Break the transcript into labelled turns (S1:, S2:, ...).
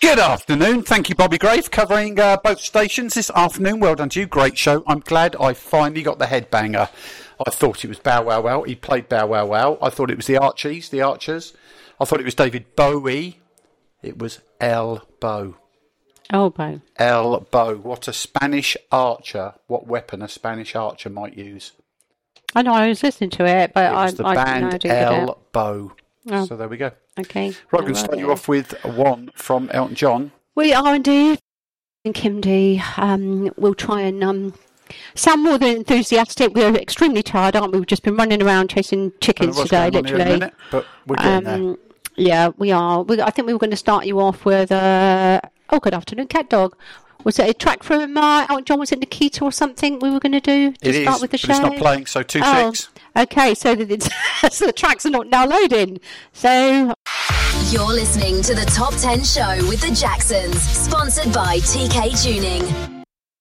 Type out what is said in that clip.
S1: Good afternoon. Thank you, Bobby Grave, covering both stations this afternoon. Well done to you. Great show. I'm glad I finally got the headbanger. I thought it was Bow Wow Wow. He played Bow Wow Wow. I thought it was the Archers. I thought it was David Bowie. It was Elbow. Elbow. What a Spanish archer. What weapon a Spanish archer might use.
S2: I know, I was listening to it, but
S1: it was the band Elbow.
S2: Oh.
S1: So there we go.
S2: Okay.
S1: Right, we're going to start you off with one from Elton John.
S2: We are indeed. Kim D. We'll try and sound more than enthusiastic. We're extremely tired, aren't we? We've just been running around chasing chickens today, literally.
S1: Minute, but we're getting there.
S2: Yeah, we are. I think we were going to start you off with good afternoon, Cat Dog. Was it a track from Elton John? Was it Nikita or something we were going to do to start with the show?
S1: But it's not playing, so 2-6.
S2: Okay, so so the tracks are not now loading. So
S3: you're listening to the Top 10 Show with the Jacksons, sponsored by TK Tuning.